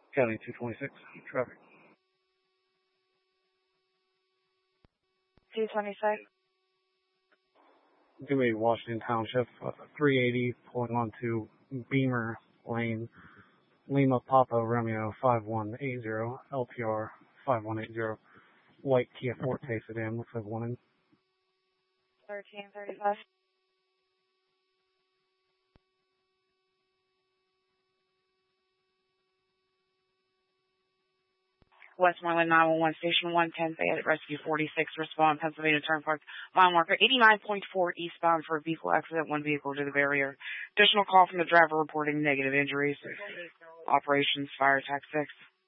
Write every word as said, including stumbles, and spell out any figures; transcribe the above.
County two twenty-six, traffic. two twenty-six. Gonna be Washington Township, uh, three eighty, pulling onto Beamer Lane, Lima Papa Romeo five one eight zero, L P R five one eight zero, white Kia Forte sedan, looks like one in. thirteen thirty-five. Westmoreland nine one one, Station one ten, Fayette Rescue forty-six, respond, Pennsylvania Turnpike, mile marker eighty-nine point four eastbound for a vehicle accident, one vehicle to the barrier. Additional call from the driver reporting negative injuries. Operations Fire Tac six.